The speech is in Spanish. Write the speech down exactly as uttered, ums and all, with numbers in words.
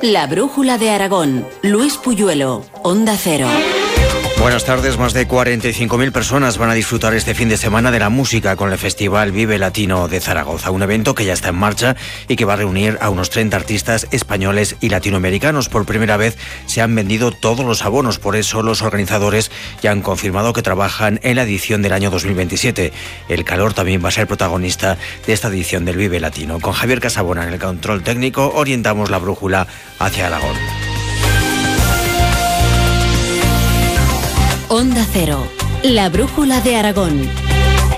La Brújula de Aragón. Luis Puyuelo, Onda Cero. Buenas tardes. Más de cuarenta y cinco mil personas van a disfrutar este fin de semana de la música con el Festival Vive Latino de Zaragoza, un evento que ya está en marcha y que va a reunir a unos treinta artistas españoles y latinoamericanos. Por primera vez se han vendido todos los abonos, por eso los organizadores ya han confirmado que trabajan en la edición del año dos mil veintisiete. El calor también va a ser protagonista de esta edición del Vive Latino. Con Javier Casabona en el control técnico orientamos la brújula hacia Aragón. Onda Cero, la Brújula de Aragón.